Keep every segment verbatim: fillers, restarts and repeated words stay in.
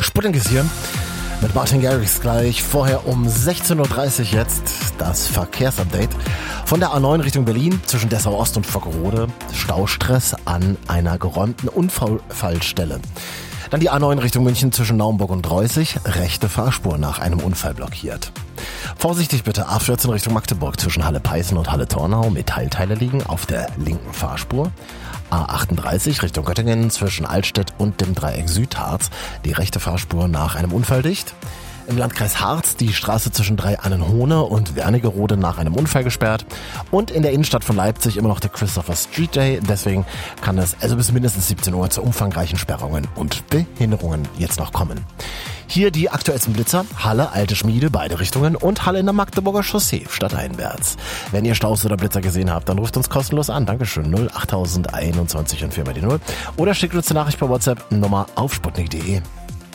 Sputnik ist hier mit Martin Garrix gleich. Vorher um sechzehn Uhr dreißig jetzt das Verkehrsupdate. Von der A neun Richtung Berlin zwischen Dessau Ost und Vockerode. Staustress an einer geräumten Unfallstelle. Dann die A neun Richtung München zwischen Naumburg und Reußig. Rechte Fahrspur nach einem Unfall blockiert. Vorsichtig bitte A vierzehn Richtung Magdeburg zwischen Halle-Peißen und Halle-Tornau. Metallteile liegen auf der linken Fahrspur. A achtunddreißig Richtung Göttingen zwischen Altstedt und dem Dreieck Südharz. Die rechte Fahrspur nach einem Unfall dicht. Im Landkreis Harz die Straße zwischen Dreiannenhohne und Wernigerode nach einem Unfall gesperrt. Und in der Innenstadt von Leipzig immer noch der Christopher Street Day. Deswegen kann es also bis mindestens siebzehn Uhr zu umfangreichen Sperrungen und Behinderungen jetzt noch kommen. Hier die aktuellsten Blitzer. Halle, Alte Schmiede, beide Richtungen und Halle in der Magdeburger Chaussee, stadteinwärts. Wenn ihr Staus oder Blitzer gesehen habt, dann ruft uns kostenlos an. Dankeschön. null acht einundzwanzig und vier mal die null. Oder schickt uns eine Nachricht per WhatsApp, Nummer auf sputnik punkt de.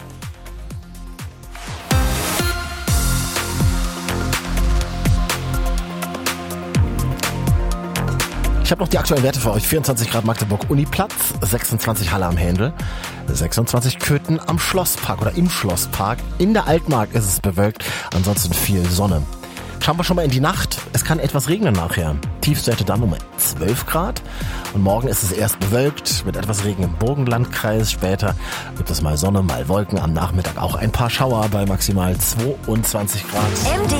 Ich habe noch die aktuellen Werte für euch. vierundzwanzig Grad Magdeburg Uniplatz, sechsundzwanzig Halle am Händel, sechsundzwanzig Köthen am Schlosspark oder im Schlosspark. In der Altmark ist es bewölkt, ansonsten viel Sonne. Schauen wir schon mal in die Nacht. Es kann etwas regnen nachher. Tiefstwerte dann um zwölf Grad. Und morgen ist es erst bewölkt mit etwas Regen im Burgenlandkreis. Später gibt es mal Sonne, mal Wolken. Am Nachmittag auch ein paar Schauer bei maximal zweiundzwanzig Grad. M D